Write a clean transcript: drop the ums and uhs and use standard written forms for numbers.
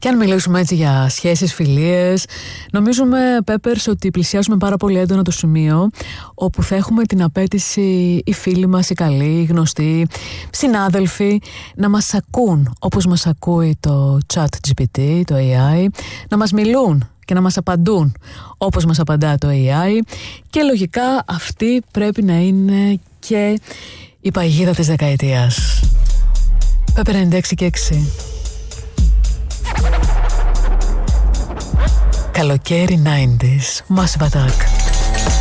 Και αν μιλήσουμε έτσι για σχέσεις, φιλίες, νομίζουμε, Peppers, ότι πλησιάζουμε πάρα πολύ έντονα το σημείο όπου θα έχουμε την απέτηση οι φίλοι μας, οι καλοί, οι γνωστοί, συνάδελφοι να μας ακούν όπως μας ακούει το ChatGPT, το AI, να μας μιλούν και να μας απαντούν όπως μας απαντά το AI, και λογικά αυτή πρέπει να είναι και η παγίδα της δεκαετίας. Pepper 96 και 6. Καλοκαίρι 90s, Massive Attack.